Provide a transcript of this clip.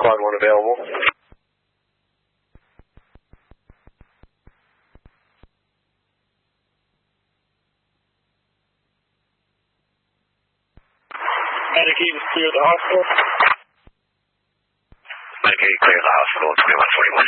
Squad 1 available. Medicaid is clear the hospital. Medicaid clear the hospital, 2141.